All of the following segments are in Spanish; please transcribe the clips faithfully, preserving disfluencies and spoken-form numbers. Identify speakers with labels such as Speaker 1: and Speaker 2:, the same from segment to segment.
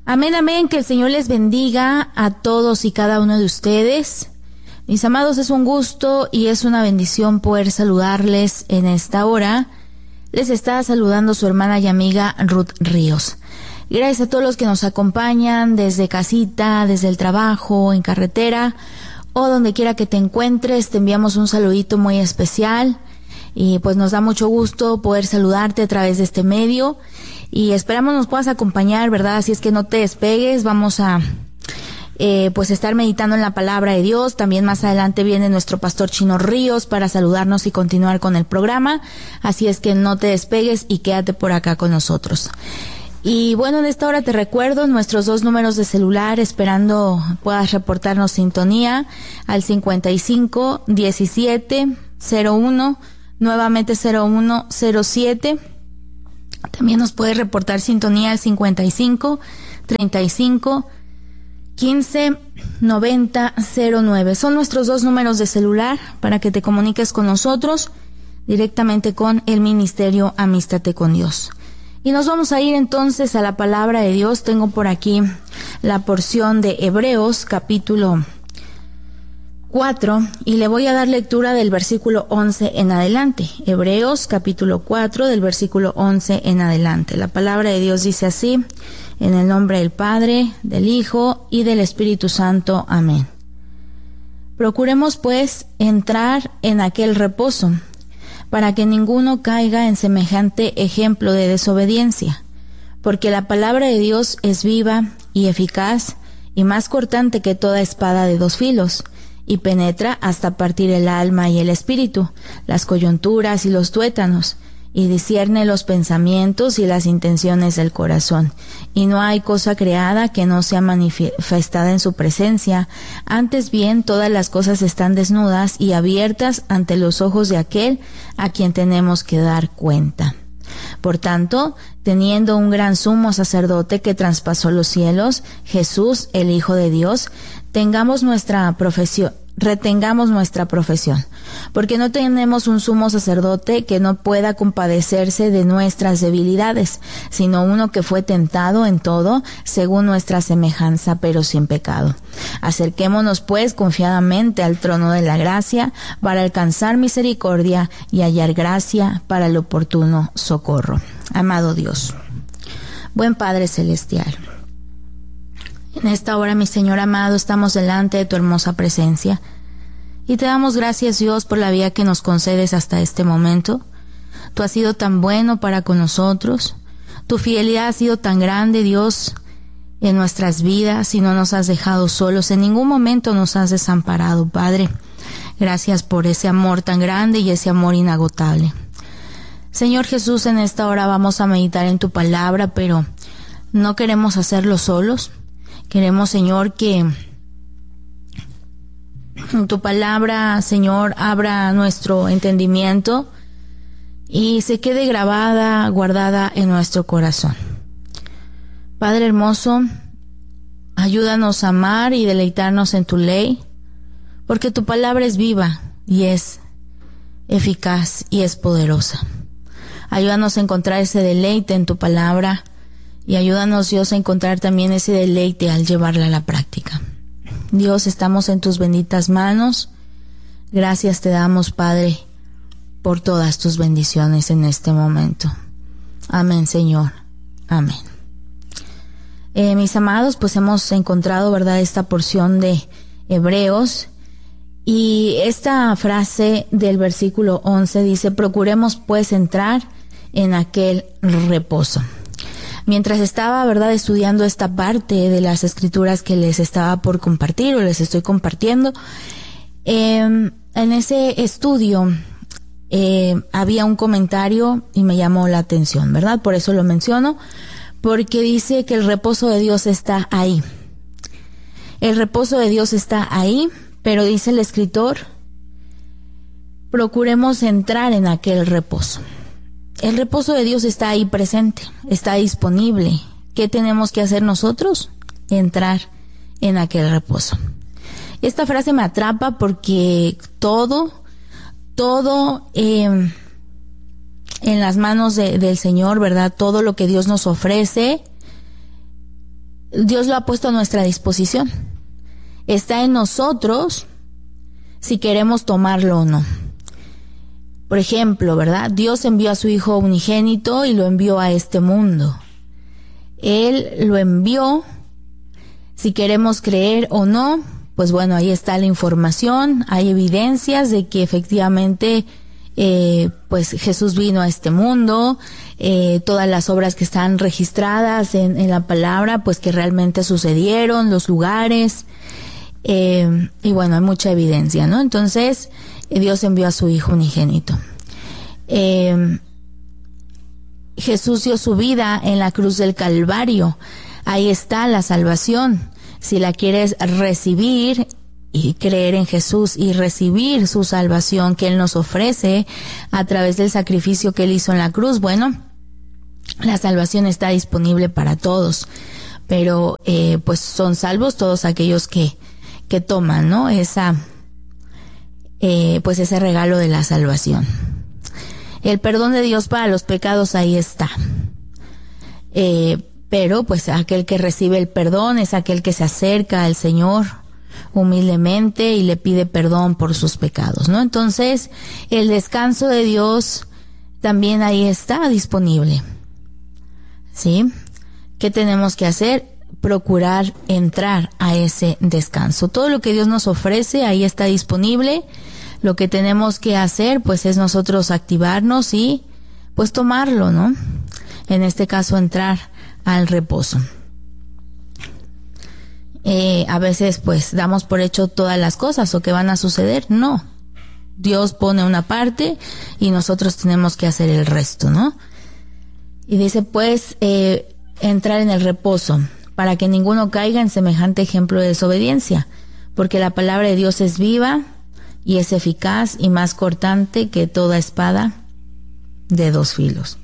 Speaker 1: Amén, amén, que el Señor les bendiga a todos y cada uno de ustedes. Mis amados, es un gusto y es una bendición poder saludarles en esta hora. Les está saludando su hermana y amiga Ruth Ríos. Gracias a todos los que nos acompañan desde casita, desde el trabajo, en carretera o donde quiera que te encuentres. Te enviamos un saludito muy especial y pues nos da mucho gusto poder saludarte a través de este medio y esperamos nos puedas acompañar, ¿verdad? Así es que no te despegues, vamos a eh, pues estar meditando en la palabra de Dios. También más adelante viene nuestro pastor Chino Ríos para saludarnos y continuar con el programa, así es que no te despegues y quédate por acá con nosotros. Y bueno, en esta hora te recuerdo nuestros dos números de celular, esperando puedas reportarnos sintonía al cincuenta y cinco, diecisiete, cero uno, nuevamente cero uno, cero siete. También nos puedes reportar sintonía al cincuenta y cinco, treinta y cinco, quince, noventa, cero nueve. Son nuestros dos números de celular para que te comuniques con nosotros directamente con el Ministerio Amístate con Dios. Y nos vamos a ir entonces a la palabra de Dios. Tengo por aquí la porción de Hebreos capítulo cuatro y le voy a dar lectura del versículo once en adelante. Hebreos capítulo cuatro del versículo once en adelante. La palabra de Dios dice así: en el nombre del Padre, del Hijo y del Espíritu Santo. Amén. Procuremos pues entrar en aquel reposo, para que ninguno caiga en semejante ejemplo de desobediencia, porque la palabra de Dios es viva y eficaz y más cortante que toda espada de dos filos, y penetra hasta partir el alma y el espíritu, las coyunturas y los tuétanos, y discierne los pensamientos y las intenciones del corazón. Y no hay cosa creada que no sea manifestada en su presencia. Antes bien, todas las cosas están desnudas y abiertas ante los ojos de aquel a quien tenemos que dar cuenta. Por tanto, teniendo un gran sumo sacerdote que traspasó los cielos, Jesús, el Hijo de Dios, tengamos nuestra profesión, retengamos nuestra profesión, porque no tenemos un sumo sacerdote que no pueda compadecerse de nuestras debilidades, sino uno que fue tentado en todo según nuestra semejanza, pero sin pecado. Acerquémonos pues confiadamente al trono de la gracia para alcanzar misericordia y hallar gracia para el oportuno socorro. Amado Dios, buen Padre celestial, en esta hora, mi Señor amado, estamos delante de tu hermosa presencia y te damos gracias, Dios, por la vida que nos concedes hasta este momento. Tú has sido tan bueno para con nosotros, tu fidelidad ha sido tan grande, Dios, en nuestras vidas y no nos has dejado solos, en ningún momento nos has desamparado, Padre. Gracias por ese amor tan grande y ese amor inagotable. Señor Jesús, en esta hora vamos a meditar en tu palabra, pero no queremos hacerlo solos. Queremos, Señor, que tu palabra, Señor, abra nuestro entendimiento y se quede grabada, guardada en nuestro corazón. Padre hermoso, ayúdanos a amar y deleitarnos en tu ley, porque tu palabra es viva y es eficaz y es poderosa. Ayúdanos a encontrar ese deleite en tu palabra, y ayúdanos, Dios, a encontrar también ese deleite al llevarla a la práctica. Dios, estamos en tus benditas manos. Gracias te damos, Padre, por todas tus bendiciones en este momento. Amén, Señor. Amén. Eh, mis amados, pues hemos encontrado, ¿verdad?, esta porción de Hebreos. Y esta frase del versículo once dice: procuremos pues entrar en aquel reposo. Mientras estaba, ¿verdad?, estudiando esta parte de las escrituras que les estaba por compartir o les estoy compartiendo, eh, en ese estudio eh, había un comentario y me llamó la atención, ¿verdad? Por eso lo menciono, porque dice que el reposo de Dios está ahí. El reposo de Dios está ahí, pero dice el escritor, procuremos entrar en aquel reposo. El reposo de Dios está ahí presente, está disponible. ¿Qué tenemos que hacer nosotros? Entrar en aquel reposo. Esta frase me atrapa porque todo, todo eh, en las manos de, del Señor, ¿verdad? Todo lo que Dios nos ofrece Dios lo ha puesto a nuestra disposición. Está en nosotros si queremos tomarlo o no. Por ejemplo, ¿verdad? Dios envió a su Hijo unigénito y lo envió a este mundo. Él lo envió, si queremos creer o no, pues bueno, ahí está la información, hay evidencias de que efectivamente eh, pues Jesús vino a este mundo, eh, todas las obras que están registradas en, en la palabra, pues que realmente sucedieron, los lugares, eh, y bueno, hay mucha evidencia, ¿no? Entonces, Dios envió a su Hijo unigénito. Eh, Jesús dio su vida en la cruz del Calvario. Ahí está la salvación. Si la quieres recibir y creer en Jesús y recibir su salvación que Él nos ofrece a través del sacrificio que Él hizo en la cruz, bueno, la salvación está disponible para todos. Pero eh, pues son salvos todos aquellos que, que toman, ¿no? Esa, eh, pues ese regalo de la salvación. El perdón de Dios para los pecados ahí está. Eh, pero pues aquel que recibe el perdón es aquel que se acerca al Señor humildemente y le pide perdón por sus pecados, ¿no? Entonces, el descanso de Dios también ahí está disponible. ¿Sí? ¿Qué tenemos que hacer? Procurar entrar a ese descanso. Todo lo que Dios nos ofrece ahí está disponible. Lo que tenemos que hacer, pues, es nosotros activarnos y, pues, tomarlo, ¿no? En este caso, entrar al reposo. Eh, a veces, pues, damos por hecho todas las cosas o que van a suceder. No. Dios pone una parte y nosotros tenemos que hacer el resto, ¿no? Y dice, pues, eh, entrar en el reposo, para que ninguno caiga en semejante ejemplo de desobediencia, porque la palabra de Dios es viva y es eficaz y más cortante que toda espada de dos filos.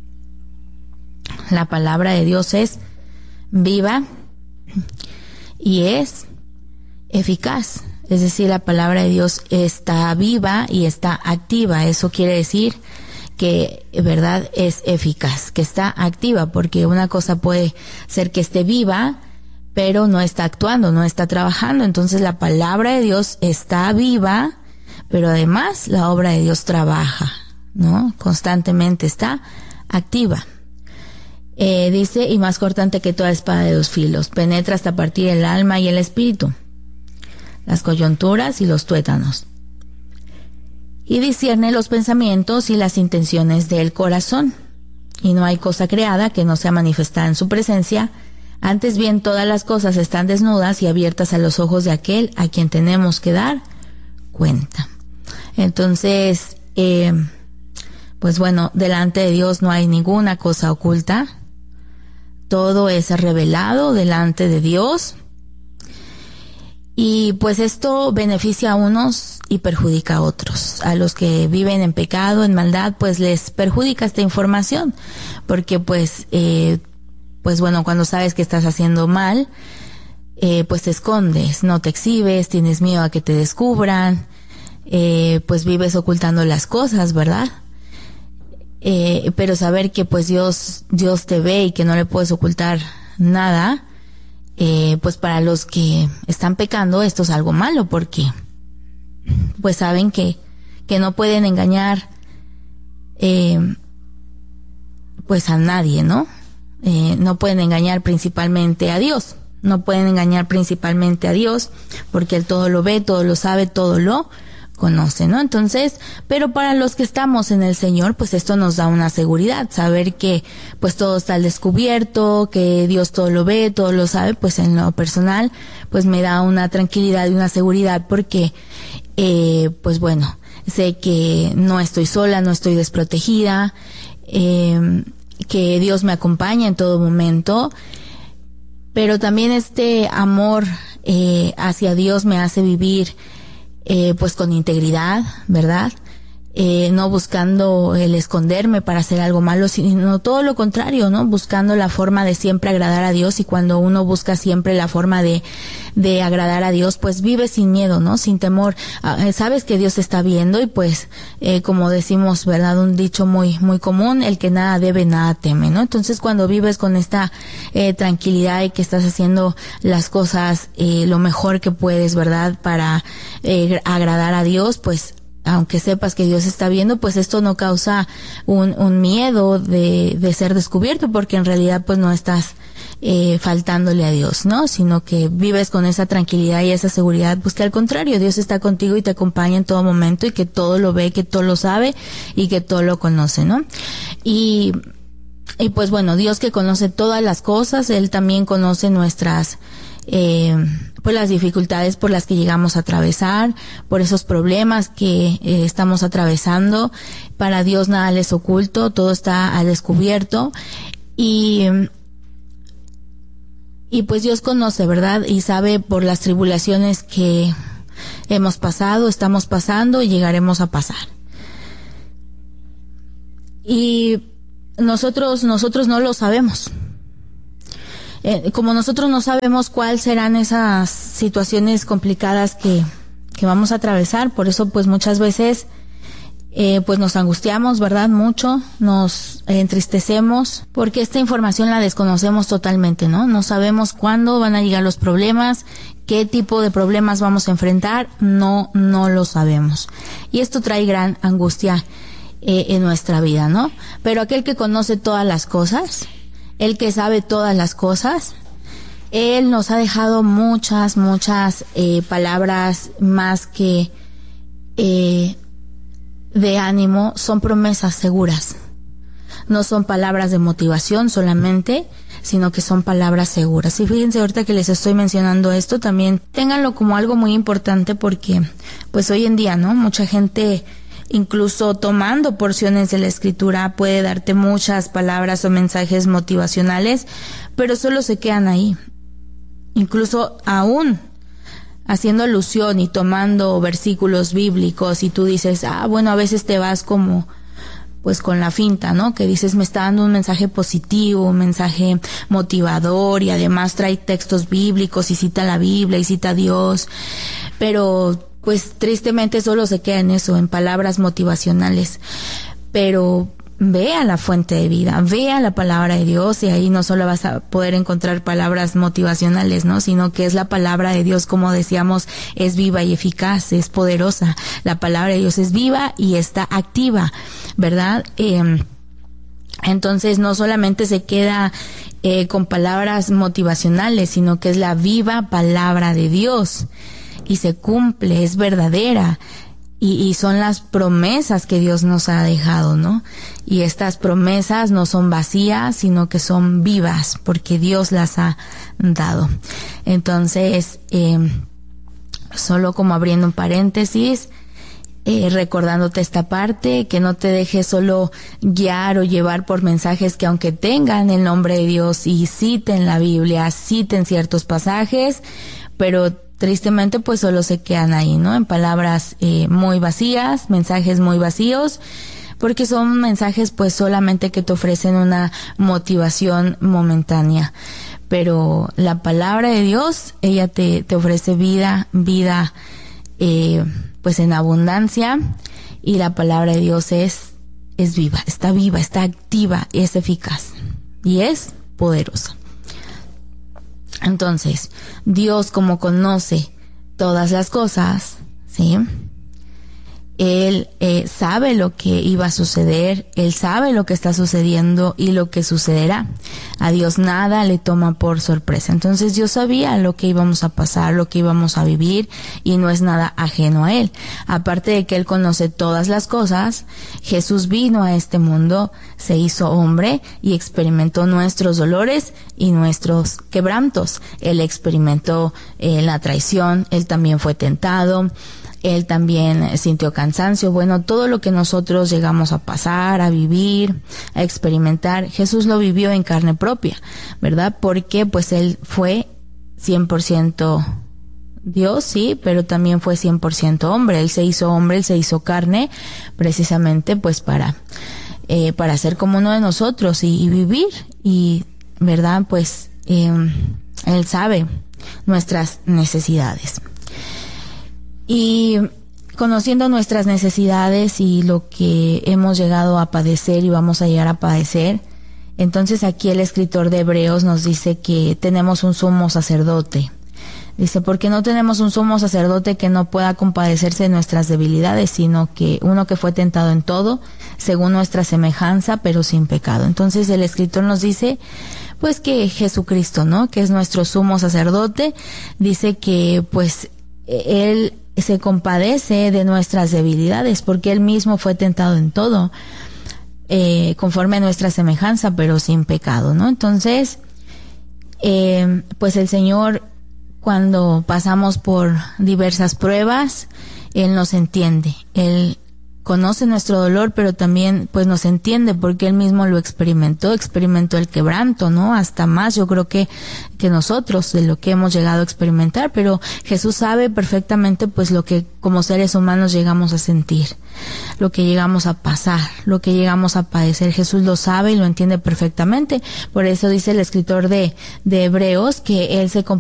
Speaker 1: La palabra de Dios es viva y es eficaz. Es decir, la palabra de Dios está viva y está activa. Eso quiere decir que, verdad, es eficaz, que está activa, porque una cosa puede ser que esté viva, pero no está actuando, no está trabajando. Entonces la palabra de Dios está viva, pero además la obra de Dios trabaja, ¿no? Constantemente está activa. Eh, dice, y más cortante que toda espada de dos filos, penetra hasta partir el alma y el espíritu, las coyunturas y los tuétanos, y discierne los pensamientos y las intenciones del corazón. Y no hay cosa creada que no sea manifestada en su presencia. Antes bien, todas las cosas están desnudas y abiertas a los ojos de aquel a quien tenemos que dar cuenta. Entonces, eh, pues bueno, delante de Dios no hay ninguna cosa oculta. Todo es revelado delante de Dios. Y pues esto beneficia a unos y perjudica a otros. A los que viven en pecado, en maldad, pues les perjudica esta información. Porque pues, eh, pues bueno, cuando sabes que estás haciendo mal, eh, pues te escondes, no te exhibes, tienes miedo a que te descubran, eh, pues vives ocultando las cosas, ¿verdad? Eh, pero saber que pues Dios, Dios te ve y que no le puedes ocultar nada, eh, pues para los que están pecando esto es algo malo, porque pues saben que, que no pueden engañar eh, pues a nadie, ¿no? Eh, no pueden engañar principalmente a Dios, no pueden engañar principalmente a Dios, porque Él todo lo ve, todo lo sabe, todo lo conoce, ¿no? Entonces, pero para los que estamos en el Señor, pues esto nos da una seguridad, saber que pues todo está al descubierto, que Dios todo lo ve, todo lo sabe, pues en lo personal, pues me da una tranquilidad y una seguridad, porque eh, pues bueno, sé que no estoy sola, no estoy desprotegida, eh, que Dios me acompaña en todo momento, pero también este amor eh, hacia Dios me hace vivir Eh, pues con integridad, ¿verdad? eh, no buscando el esconderme para hacer algo malo, sino todo lo contrario, ¿no? Buscando la forma de siempre agradar a Dios, y cuando uno busca siempre la forma de, de agradar a Dios, pues vive sin miedo, ¿no? Sin temor. Ah, sabes que Dios te está viendo y pues, eh, como decimos, ¿verdad? Un dicho muy, muy común, el que nada debe, nada teme, ¿no? Entonces cuando vives con esta, eh, tranquilidad y que estás haciendo las cosas, eh, lo mejor que puedes, ¿verdad? Para, eh, agradar a Dios, pues, aunque sepas que Dios está viendo, pues esto no causa un, un miedo de, de ser descubierto, porque en realidad pues no estás eh, faltándole a Dios, ¿no? Sino que vives con esa tranquilidad y esa seguridad, pues que al contrario, Dios está contigo y te acompaña en todo momento, y que todo lo ve, que todo lo sabe y que todo lo conoce, ¿no? Y, y pues bueno, Dios, que conoce todas las cosas, Él también conoce nuestras eh, pues las dificultades por las que llegamos a atravesar, por esos problemas que eh, estamos atravesando. Para Dios nada le es oculto, todo está al descubierto, y y pues Dios conoce, ¿verdad? Y sabe por las tribulaciones que hemos pasado, estamos pasando y llegaremos a pasar. Y nosotros nosotros no lo sabemos. Eh, como nosotros no sabemos cuáles serán esas situaciones complicadas que, que vamos a atravesar, por eso pues muchas veces eh, pues nos angustiamos, ¿verdad? Mucho, nos eh, entristecemos, porque esta información la desconocemos totalmente, ¿no? No sabemos cuándo van a llegar los problemas, qué tipo de problemas vamos a enfrentar, no, no lo sabemos. Y esto trae gran angustia eh, en nuestra vida, ¿no? Pero aquel que conoce todas las cosas, el que sabe todas las cosas, Él nos ha dejado muchas, muchas eh, palabras más que eh, de ánimo, son promesas seguras. No son palabras de motivación solamente, sino que son palabras seguras. Y fíjense, ahorita que les estoy mencionando esto, también ténganlo como algo muy importante, porque pues hoy en día, ¿no? Mucha gente, incluso tomando porciones de la Escritura, puede darte muchas palabras o mensajes motivacionales, pero solo se quedan ahí. Incluso aún haciendo alusión y tomando versículos bíblicos, y tú dices, ah, bueno, a veces te vas como pues con la finta, ¿no? Que dices, me está dando un mensaje positivo, un mensaje motivador, y además trae textos bíblicos y cita la Biblia y cita a Dios, pero pues tristemente solo se queda en eso, en palabras motivacionales. Pero ve a la fuente de vida, ve a la palabra de Dios, y ahí no solo vas a poder encontrar palabras motivacionales, ¿no? Sino que es la palabra de Dios, como decíamos, es viva y eficaz, es poderosa. La palabra de Dios es viva y está activa, ¿verdad? Eh, entonces no solamente se queda eh, con palabras motivacionales, sino que es la viva palabra de Dios. Y se cumple, es verdadera, y, y son las promesas que Dios nos ha dejado, ¿no? Y estas promesas no son vacías, sino que son vivas, porque Dios las ha dado. Entonces, eh, solo como abriendo un paréntesis, eh, recordándote esta parte, que no te dejes solo guiar o llevar por mensajes que, aunque tengan el nombre de Dios y citen la Biblia, citen ciertos pasajes, pero tristemente pues solo se quedan ahí, ¿no? En palabras eh, muy vacías, mensajes muy vacíos, porque son mensajes pues solamente que te ofrecen una motivación momentánea. Pero la palabra de Dios, ella te, te ofrece vida, vida eh, pues en abundancia, y la palabra de Dios es, es viva, está viva, está activa, es eficaz y es poderosa. Entonces, Dios, como conoce todas las cosas, ¿sí? Él eh, sabe lo que iba a suceder, Él sabe lo que está sucediendo y lo que sucederá. A Dios nada le toma por sorpresa. Entonces Dios sabía lo que íbamos a pasar, lo que íbamos a vivir, y no es nada ajeno a Él. Aparte de que Él conoce todas las cosas, Jesús vino a este mundo, se hizo hombre y experimentó nuestros dolores y nuestros quebrantos. Él experimentó eh, la traición, Él también fue tentado, Él también sintió cansancio. Bueno, todo lo que nosotros llegamos a pasar, a vivir, a experimentar, Jesús lo vivió en carne propia, ¿verdad? Porque pues Él fue cien por ciento Dios, sí, pero también fue cien por ciento hombre. Él se hizo hombre, él se hizo carne, precisamente pues para, eh, para ser como uno de nosotros y, y vivir. Y, ¿verdad? Pues eh, Él sabe nuestras necesidades. Y conociendo nuestras necesidades y lo que hemos llegado a padecer y vamos a llegar a padecer, entonces aquí el escritor de Hebreos nos dice que tenemos un sumo sacerdote. Dice, porque no tenemos un sumo sacerdote que no pueda compadecerse de nuestras debilidades, sino que uno que fue tentado en todo, según nuestra semejanza, pero sin pecado. Entonces el escritor nos dice, pues que Jesucristo, ¿no? Que es nuestro sumo sacerdote, dice que pues Él se compadece de nuestras debilidades, porque Él mismo fue tentado en todo, eh, conforme a nuestra semejanza, pero sin pecado, ¿no? Entonces, eh, pues el Señor, cuando pasamos por diversas pruebas, Él nos entiende. Él conoce nuestro dolor, pero también pues nos entiende porque Él mismo lo experimentó, experimentó el quebranto, ¿no? Hasta más yo creo que, que nosotros de lo que hemos llegado a experimentar, pero Jesús sabe perfectamente pues lo que como seres humanos llegamos a sentir, lo que llegamos a pasar, lo que llegamos a padecer. Jesús lo sabe y lo entiende perfectamente. Por eso dice el escritor de, de Hebreos que Él se